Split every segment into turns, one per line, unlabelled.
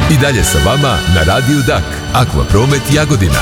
I dalje sa vama na Radiju Dak, Akvapromet Jagodina.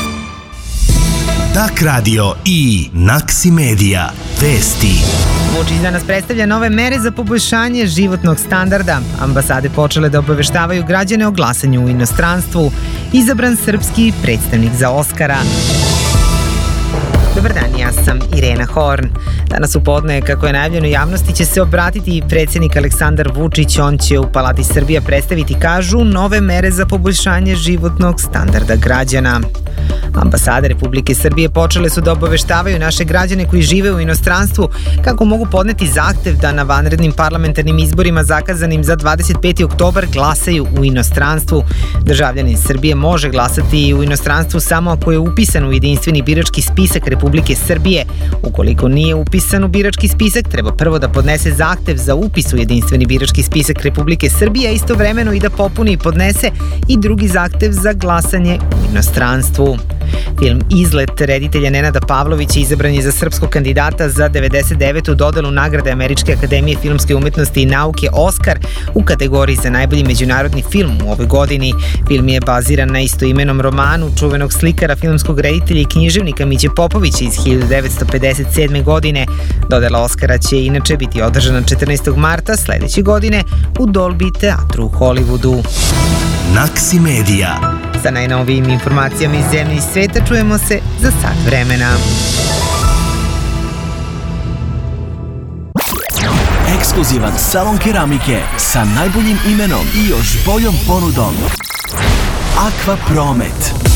Dak radio i Naksi Medija. Vesti.
Vučić danas predstavlja nove mere za poboljšanje životnog standarda. Ambasade počele da obaveštavaju građane o glasanju u inostranstvu. Izabran srpski predstavnik za Oskara. Dobar dan, ja sam Irena Horn. Danas u podne, kako je najavljeno javnosti, će se obratiti predsjednik Aleksandar Vučić. On će u Palati Srbija predstaviti, kažu, nove mere za poboljšanje životnog standarda građana. Ambasade Republike Srbije počele su da obaveštavaju naše građane koji žive u inostranstvu kako mogu podneti zahtev da na vanrednim parlamentarnim izborima zakazanim za 25. oktobar glasaju u inostranstvu. Državljanin Srbije može glasati u inostranstvu samo ako je upisan u jedinstveni birački spisak Republike Srbije. Ukoliko nije upisan u birački spisak, treba prvo da podnese zahtev za upis u jedinstveni birački spisak Republike Srbije, a istovremeno i da popuni i podnese i drugi zahtev za glasanje u inostranstvu. Film Izlet reditelja Nenada Pavlovića izabran je za srpskog kandidata za 99. dodelu nagrade Američke akademije filmske umetnosti i nauke Oskar u kategoriji za najbolji međunarodni film u ovoj godini. Film je baziran na istoimenom romanu čuvenog slikara, filmskog reditelja i književnika Miće Popovića iz 1957. godine. Dodela Oskara će inače biti održana 14. marta sledeće godine u Dolby teatru u Hollywoodu.
Naksi Medija.
Sa najnovijim informacijama iz zemlje i sveta čujemo se za sat vremena.
Ekskluzivan salon keramike sa najboljim imenom i još boljom ponudom. Akvapromet.